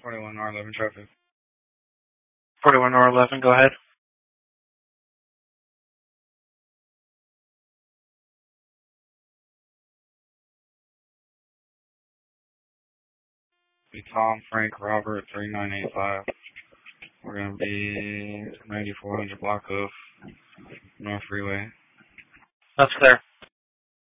41 R11 traffic. 41 R11, go ahead. Be Tom, Frank, Robert, 3985. We're going to be 9400 block of North Freeway. That's clear.